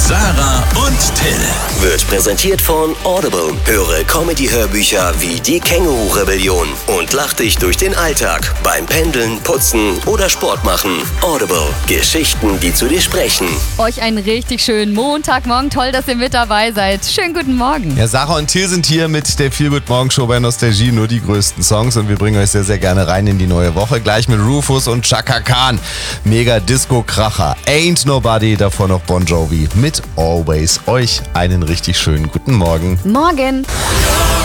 Sarah und Till. Wird präsentiert von Audible. Höre Comedy-Hörbücher wie Die Känguru-Rebellion und lach dich durch den Alltag beim Pendeln, Putzen oder Sport machen. Audible. Geschichten, die zu dir sprechen. Euch einen richtig schönen Montagmorgen. Toll, dass ihr mit dabei seid. Schönen guten Morgen. Ja, Sarah und Till sind hier mit der Feel-Good-Morgen-Show bei Nostalgie. Nur die größten Songs und wir bringen euch sehr, sehr gerne rein in die neue Woche. Gleich mit Rufus und Chaka Khan. Mega Disco-Kracher. Ain't Nobody, davor noch Bon Jovi mit Always. Euch einen richtig schönen guten Morgen. Morgen.